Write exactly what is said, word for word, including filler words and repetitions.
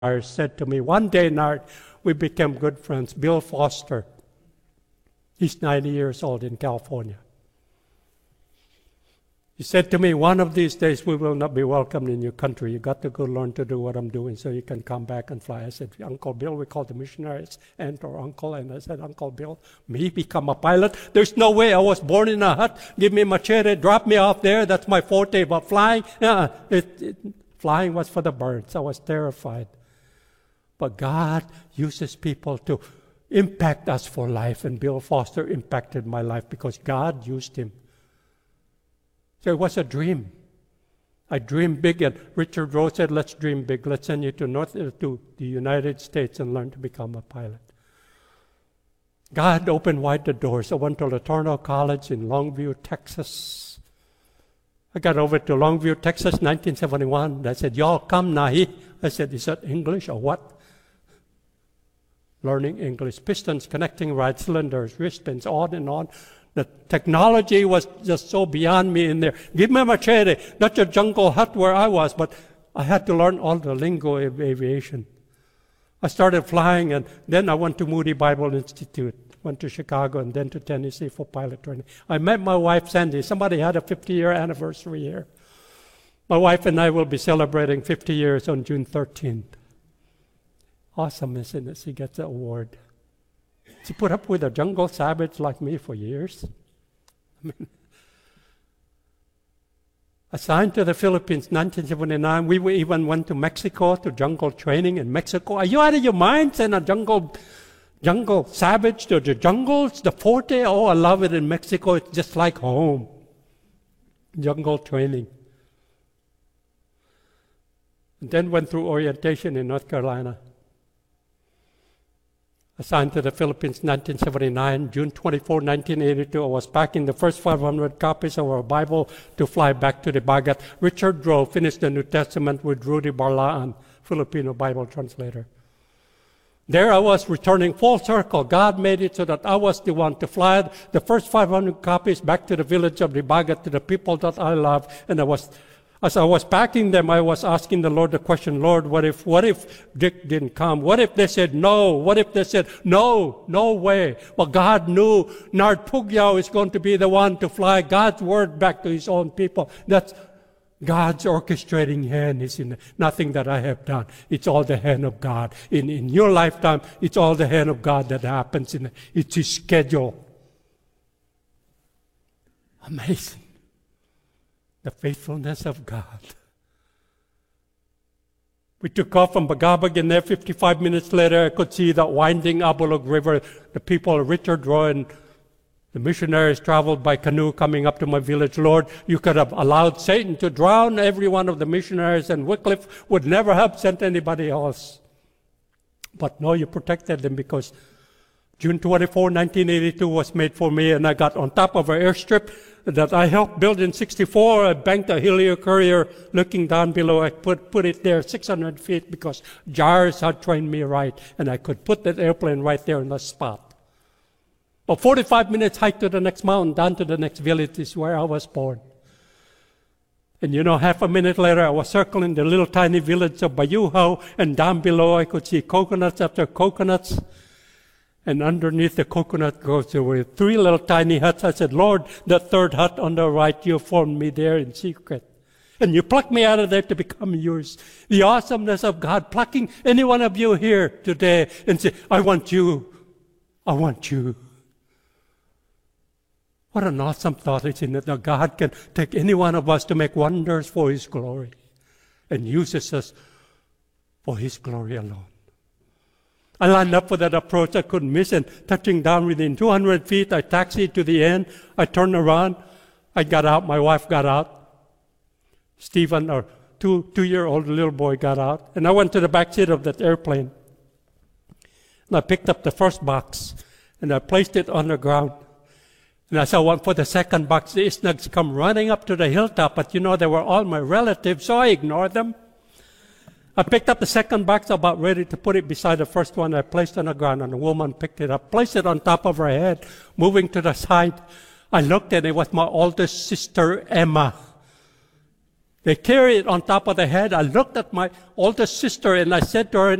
said to me, one day, Nard, we became good friends. Bill Foster. He's ninety years old in California. He said to me, one of these days we will not be welcomed in your country. You got to go learn to do what I'm doing so you can come back and fly. I said, Uncle Bill, we call the missionaries aunt or uncle. And I said, Uncle Bill, me become a pilot? There's no way. I was born in a hut. Give me machete, drop me off there. That's my forte. But flying, uh, it, it, flying was for the birds. I was terrified. But God uses people to impact us for life. And Bill Foster impacted my life because God used him. So it was a dream. I dreamed big, and Richard Rowe said, let's dream big. Let's send you to North uh, to the United States and learn to become a pilot. God opened wide the doors. I went to Latorno College in Longview, Texas. I got over to Longview, Texas, nineteen seventy-one. I said, y'all come, Nahi. I said, is that English or what? Learning English. Pistons, connecting right cylinders, wristbands, on and on. The technology was just so beyond me in there. Give me a machete, not your jungle hut where I was, but I had to learn all the lingo of aviation. I started flying, and then I went to Moody Bible Institute, went to Chicago, and then to Tennessee for pilot training. I met my wife, Sandy. Somebody had a fifty-year anniversary here. My wife and I will be celebrating fifty years on June thirteenth. Awesome, isn't it? She gets the award. She put up with a jungle savage like me for years. I mean, assigned to the Philippines, nineteen seventy-nine. We even went to Mexico to jungle training in Mexico. Are you out of your mind? Send a jungle, jungle savage to the jungles, the forte. Oh, I love it in Mexico. It's just like home. Jungle training. And then went through orientation in North Carolina. Assigned to the Philippines, nineteen seventy-nine, June twenty-fourth, nineteen eighty-two. I was packing the first five hundred copies of our Bible to fly back to the Bagat. Richard Rowe finished the New Testament with Rudy Barlaan, Filipino Bible translator. There I was returning full circle. God made it so that I was the one to fly the first five hundred copies back to the village of the Bagat, to the people that I love. And I was As I was packing them, I was asking the Lord the question, Lord, what if, what if Dick didn't come? What if they said no? What if they said, no, no way? Well, God knew Nard Pugyao is going to be the one to fly God's word back to his own people. That's God's orchestrating hand. Is in nothing that I have done. It's all the hand of God. In, in your lifetime, it's all the hand of God that happens. In, it's his schedule. Amazing. The faithfulness of God. We took off from Bagabag, and there fifty-five minutes later, I could see the winding Abulog River. The people, Richard Rowe and the missionaries traveled by canoe coming up to my village. Lord, you could have allowed Satan to drown every one of the missionaries, and Wycliffe would never have sent anybody else. But no, you protected them, because June twenty-fourth, nineteen eighty-two was made for me, and I got on top of an airstrip that I helped build in sixty-four. I banked a heliocourier looking down below. I put, put it there six hundred feet because Jars had trained me right, and I could put that airplane right there in the spot. But forty-five minutes hike to the next mountain, down to the next village is where I was born. And you know, half a minute later, I was circling the little tiny village of Bayuhao, and down below I could see coconuts after coconuts. And underneath the coconut groves, there were three little tiny huts. I said, Lord, the third hut on the right, you formed me there in secret. And you plucked me out of there to become yours. The awesomeness of God plucking any one of you here today and say, I want you. I want you. What an awesome thought, isn't it? That God can take any one of us to make wonders for his glory and uses us for his glory alone. I lined up for that approach. I couldn't miss, and touching down within two hundred feet, I taxied to the end. I turned around. I got out. My wife got out. Stephen, our two, two-year-old little boy, got out. And I went to the back seat of that airplane. And I picked up the first box, and I placed it on the ground. And as I went for the second box, the Isnags come running up to the hilltop, but you know, they were all my relatives, so I ignored them. I picked up the second box, about ready to put it beside the first one. I placed it on the ground, and a woman picked it up, placed it on top of her head, moving to the side. I looked, and it was my oldest sister, Emma. They carry it on top of the head. I looked at my oldest sister and I said to her,